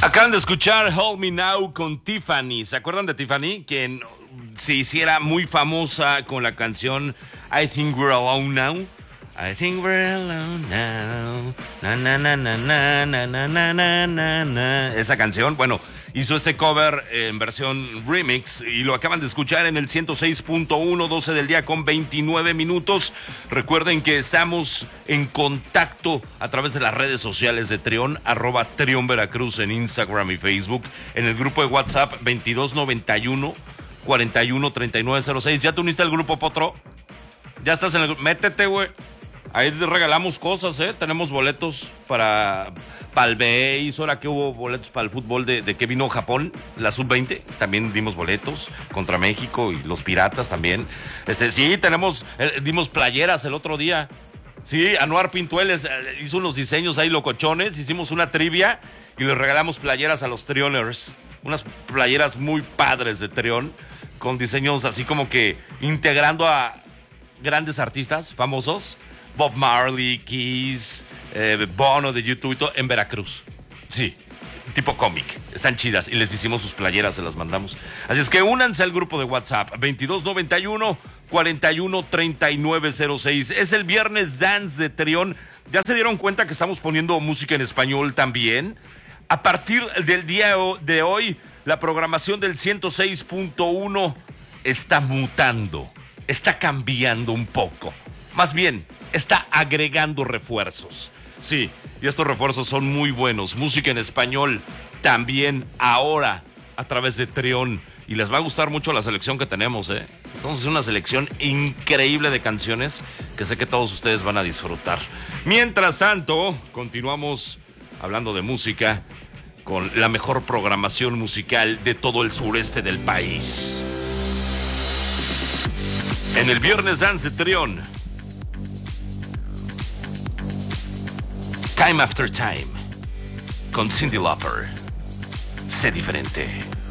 Acaban de escuchar Hold Me Now con Tiffany. ¿Se acuerdan de Tiffany? Quien se hiciera muy famosa con la canción I Think We're Alone Now. I think we're alone now. Na, na, na, na, na, na, na, na, na, na. Esa canción, bueno, hizo este cover en versión remix y lo acaban de escuchar en el 106.1, 12 del día con 29 minutos. Recuerden que estamos en contacto a través de las redes sociales de Trión, @Trión Veracruz en Instagram y Facebook, en el grupo de WhatsApp 2291 413906. ¿Ya te uniste al grupo, Potro? Ya estás en el grupo. Métete, güey. Ahí regalamos cosas, ¿eh? Tenemos boletos para el BEIS, ahora que hubo boletos para el fútbol de que vino Japón, la sub-20, también dimos boletos contra México y los Piratas también. Sí, dimos playeras el otro día. Sí, Anuar Pintueles hizo unos diseños ahí locochones, hicimos una trivia y les regalamos playeras a los Trioners. Unas playeras muy padres de Trión, con diseños así como que integrando a grandes artistas famosos. Bob Marley, Kiss, Bono de YouTube y todo, en Veracruz. Sí, tipo cómic. Están chidas y les hicimos sus playeras, se las mandamos. Así es que únanse al grupo de WhatsApp 2291 413906. Es el Viernes Dance de Trión. ¿Ya se dieron cuenta que estamos poniendo música en español también? A partir del día de hoy, la programación del 106.1 está mutando, está cambiando un poco. Más bien, está agregando refuerzos. Sí, y estos refuerzos son muy buenos. Música en español también ahora a través de Trión. Y les va a gustar mucho la selección que tenemos, ¿eh? Estamos haciendo una selección increíble de canciones que sé que todos ustedes van a disfrutar. Mientras tanto, continuamos hablando de música con la mejor programación musical de todo el sureste del país. En el Viernes Dance de Trión, Time After Time, con Cyndi Lauper. Sé diferente.